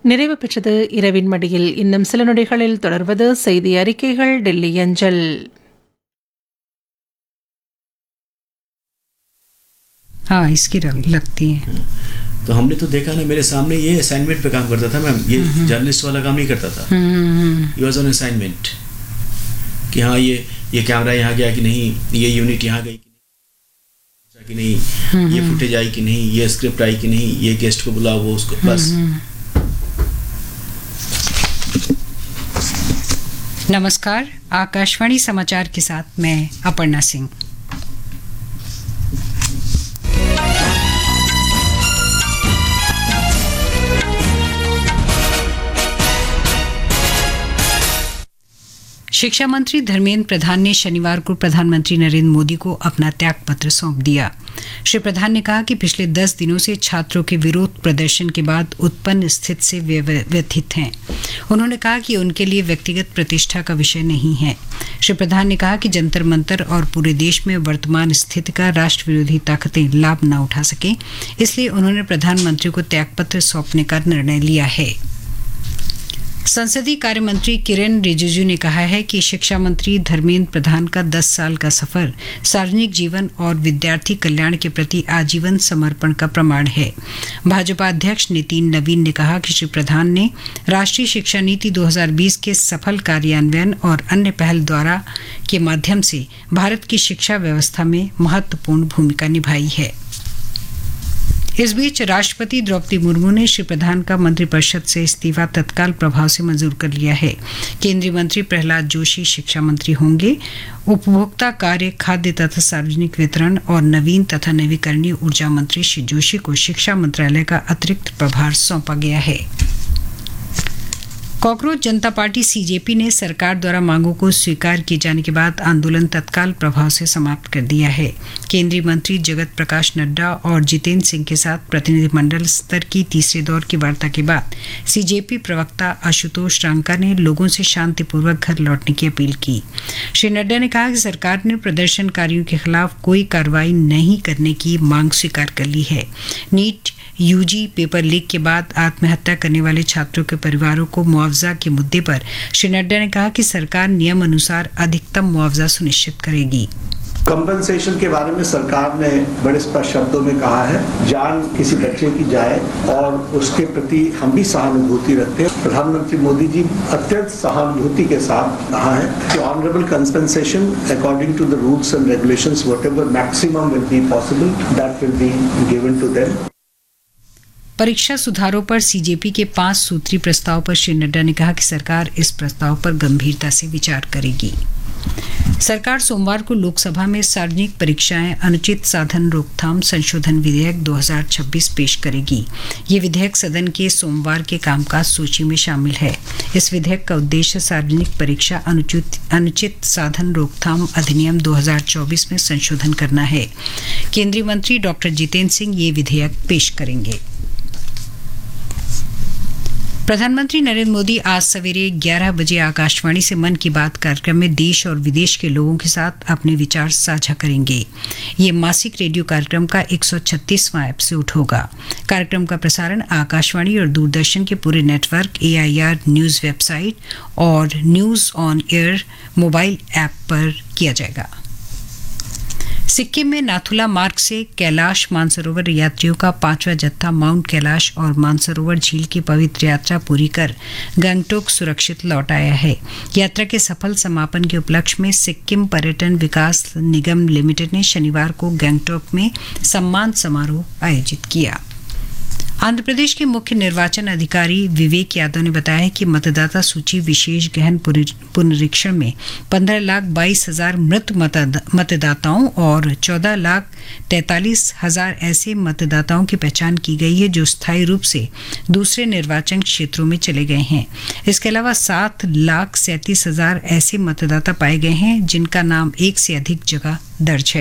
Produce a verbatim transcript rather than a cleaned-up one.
நிறைவு பெற்றது இரவின் மடியில். இன்னும் சில நொடிகளில் தொடர்வது செய்தி அறிக்கைகள் டெல்லி அஞ்சல். हाँ इसकी लगती है। तो हमने तो देखा ना, मेरे सामने ये असाइनमेंट पे काम करता था मैम, ये जर्नलिस्ट वाला काम नहीं करता था, ये वाज ऑन असाइनमेंट कि हाँ ये ये कैमरा यहाँ गया कि नहीं, ये यूनिट यहाँ गई कि नहीं, ये फुटेज आई कि नहीं, ये स्क्रिप्ट आई कि नहीं, ये गेस्ट को बुलाओ वो उसको, बस। नमस्कार, आकाशवाणी समाचार के साथ मैं अपर्णा सिंह। शिक्षा मंत्री धर्मेंद्र प्रधान ने शनिवार को प्रधानमंत्री नरेंद्र मोदी को अपना त्यागपत्र सौंप दिया। श्री प्रधान ने कहा कि पिछले दस दिनों से छात्रों के विरोध प्रदर्शन के बाद उत्पन्न स्थिति से वे व्यथित हैं। उन्होंने कहा कि उनके लिए व्यक्तिगत प्रतिष्ठा का विषय नहीं है। श्री प्रधान ने कहा कि जंतर मंतर और पूरे देश में वर्तमान स्थिति का राष्ट्र विरोधी ताकतें लाभ न उठा सके, इसलिए उन्होंने प्रधानमंत्री को त्यागपत्र सौंपने का निर्णय लिया है। संसदीय कार्य मंत्री किरेन रिजिजू ने कहा है कि शिक्षा मंत्री धर्मेंद्र प्रधान का दस साल का सफर सार्वजनिक जीवन और विद्यार्थी कल्याण के प्रति आजीवन समर्पण का प्रमाण है। भाजपा अध्यक्ष नितिन नवीन ने कहा कि श्री प्रधान ने राष्ट्रीय शिक्षा नीति दो हज़ार बीस के सफल कार्यान्वयन और अन्य पहल द्वारा के माध्यम से भारत की शिक्षा व्यवस्था में महत्वपूर्ण भूमिका निभाई है। इस बीच राष्ट्रपति द्रौपदी मुर्मू ने श्री प्रधान का मंत्रिपरिषद से इस्तीफा तत्काल प्रभाव से मंजूर कर लिया है। केंद्रीय मंत्री प्रहलाद जोशी शिक्षा मंत्री होंगे। उपभोक्ता कार्य, खाद्य तथा सार्वजनिक वितरण और नवीन तथा नवीकरणीय ऊर्जा मंत्री श्री जोशी को शिक्षा मंत्रालय का अतिरिक्त प्रभार सौंपा गया है। कॉकरोच जनता पार्टी सीजेपी ने सरकार द्वारा मांगों को स्वीकार किए जाने के बाद आंदोलन तत्काल प्रभाव से समाप्त कर दिया है। केंद्रीय मंत्री जगत प्रकाश नड्डा और जितेंद्र सिंह के साथ प्रतिनिधिमंडल स्तर की तीसरे दौर की वार्ता के बाद सीजेपी प्रवक्ता आशुतोष रांका ने लोगों से शांतिपूर्वक घर लौटने की अपील की। श्री नड्डा ने कहा कि सरकार ने प्रदर्शनकारियों के खिलाफ कोई कार्रवाई नहीं करने की मांग स्वीकार कर ली है। नीट यूजी पेपर लीक के बाद आत्महत्या करने वाले छात्रों के परिवारों को मुआवजा के मुद्दे पर श्री नड्डा ने कहा कि सरकार नियम अनुसार अधिकतम मुआवजा सुनिश्चित करेगी। कंपनसेशन के बारे में सरकार ने बड़े स्पष्ट शब्दों में कहा है, जान किसी बच्चे की जाए और उसके प्रति हम भी सहानुभूति रखते हैं। प्रधानमंत्री मोदी जी अत्यंत सहानुभूति के साथ कहा है कि honourable compensation according to the rules and regulations whatever maximum will be possible that will be given to them. परीक्षा सुधारों पर सीजेपी के पांच सूत्री प्रस्ताव पर श्री नड्डा ने कहा कि सरकार इस प्रस्ताव पर गंभीरता से विचार करेगी। सरकार सोमवार को लोकसभा में सार्वजनिक परीक्षाएं अनुचित साधन रोकथाम संशोधन विधेयक दो हज़ार छब्बीस पेश करेगी। ये विधेयक सदन के सोमवार के कामकाज सूची में शामिल है। इस विधेयक का उद्देश्य सार्वजनिक परीक्षा अनुचित अनुचित साधन रोकथाम अधिनियम दो हज़ार चौबीस में संशोधन करना है। केंद्रीय मंत्री डॉक्टर जितेंद्र सिंह ये विधेयक पेश करेंगे। प्रधानमंत्री नरेंद्र मोदी आज सवेरे ग्यारह बजे आकाशवाणी से मन की बात कार्यक्रम में देश और विदेश के लोगों के साथ अपने विचार साझा करेंगे। ये मासिक रेडियो कार्यक्रम का एक सौ छत्तीसवां एपिसोड होगा। कार्यक्रम का प्रसारण आकाशवाणी और दूरदर्शन के पूरे network, A I R news website और news on air mobile app पर किया जाएगा। सिक्किम में नाथुला मार्ग से कैलाश मानसरोवर यात्रियों का पांचवा जत्था माउंट कैलाश और मानसरोवर झील की पवित्र यात्रा पूरी कर गंगटोक सुरक्षित लौट आया है। यात्रा के सफल समापन के उपलक्ष्य में सिक्किम पर्यटन विकास निगम लिमिटेड ने शनिवार को गंगटोक में सम्मान समारोह आयोजित किया। आंध्र प्रदेश के मुख्य निर्वाचन अधिकारी विवेक यादव ने बताया कि मतदाता सूची विशेष गहन पुनरीक्षण में पंद्रह लाख बाईस हजार मृत मतदाताओं और चौदह लाख तैंतालीस हजार ऐसे मतदाताओं की पहचान की गई है जो स्थायी रूप से दूसरे निर्वाचन क्षेत्रों में चले गए हैं। इसके अलावा सात लाख सैंतीस हजार ऐसे मतदाता पाए गए हैं जिनका नाम एक से अधिक जगह दर्ज है।